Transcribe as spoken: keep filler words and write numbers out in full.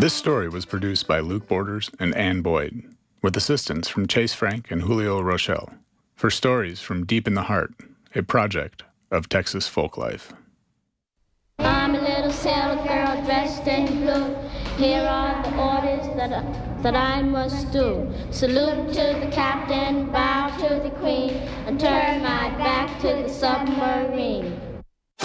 This story was produced by Luke Borders and Ann Boyd, with assistance from Chase Frank and Julio Rochelle, for Stories from Deep in the Heart, a project of Texas Folklife. I'm a little sailor girl dressed in blue. Here are the orders that I, that I must do. Salute to the captain, bow to the queen, and turn my back to the submarine.